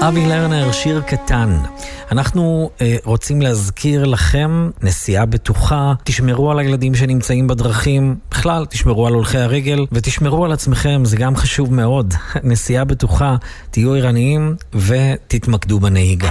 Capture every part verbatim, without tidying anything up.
אבי לרנר, שיר קטן. אנחנו אה, רוצים להזכיר לכם נסיעה בטוחה, תשמרו על הילדים שנמצאים בדרכים, בכלל תשמרו על הולכי הרגל ותשמרו על עצמכם, זה גם חשוב מאוד. נסיעה בטוחה, תהיו ערניים ותתמקדו בנהיגה.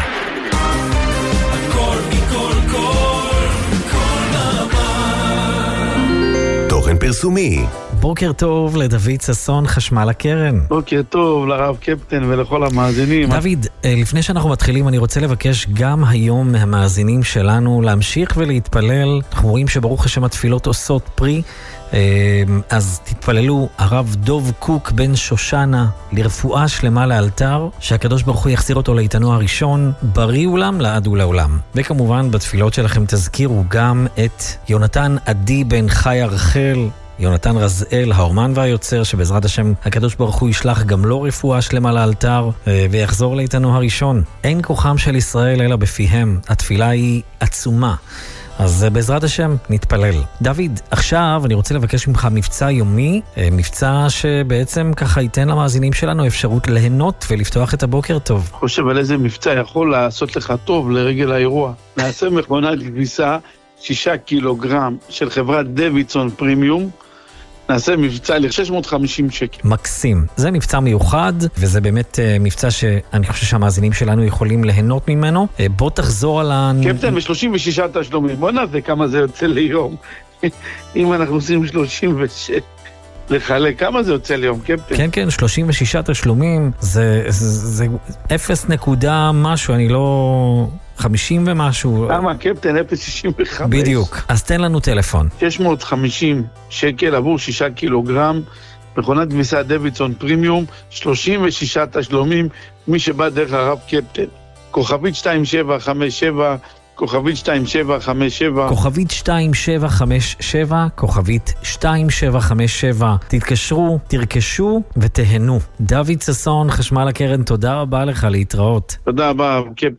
תוכן פרסומי. בוקר טוב לדוד ששון, חשמל הקרן. בוקר טוב לרב קפטן ולכל המאזינים. דוד, לפני שאנחנו מתחילים אני רוצה לבקש גם היום מהמאזינים שלנו להמשיך ולהתפלל. אנחנו רואים שברוך השם התפילות עושות פרי, אז תתפללו. הרב דוב קוק בן שושנה, לרפואה שלמה לאלתר, שהקדוש ברוך הוא יחזיר אותו לאיתנו הראשון, בריא אולם לעד ולעולם. וכמובן בתפילות שלכם תזכירו גם את יונתן עדי בן חיה רחל, יונתן רזאל, האומן והיוצר, שבעזרת השם הקדוש ברוך הוא ישלח גם לו רפואה שלמה לאלתר ויחזור לאיתנו הראשון. אין כוחם של ישראל אלא בפיהם, התפילה היא עצומה, אז בעזרת השם נתפלל. דוד, עכשיו אני רוצה לבקש ממך מבצע יומי, מבצע שבעצם ככה ייתן למאזינים שלנו אפשרות ליהנות ולפתוח את הבוקר טוב. חושב על איזה מבצע יכול לעשות לך טוב לרגל האירוע. נעשה מכונת כביסה שישה קילוגרם של חברת דוידסון פרימיום, נעשה מבצע ל-שש מאות וחמישים שקל. מקסים. זה מבצע מיוחד, וזה באמת uh, מבצע שאני חושב שהמאזינים שלנו יכולים ליהנות ממנו. Uh, בוא תחזור על ה... קפטן, ב-שלושים ושישה תשלומים. בוא נעשה כמה זה יוצא ליום. אם אנחנו עושים שלושים ושש, לחלק, כמה זה יוצא ליום, קפטן? כן, כן, שלושים ושישה תשלומים, זה, זה, זה אפס נקודה משהו, אני לא... חמישים ומשהו. כמה, קפטן? אפס נקודה שישים וחמש. בדיוק. אז תן לנו טלפון. שש מאות וחמישים שקל עבור שישה קילוגרם, מכונת כביסה דוידסון פרימיום, שלושים ושישה תשלומים, מי שבא דרך הרב קפטן. כוכבית שתיים שבע חמש שבע, כוכבית שתיים שבע חמש שבע. כוכבית שתיים שבע חמש שבע, כוכבית שתיים שבע חמש שבע. תתקשרו, תרכשו ותהנו. דוד ששון, חשמל הקרן, תודה רבה לך, להתראות. תודה רבה, קפטן.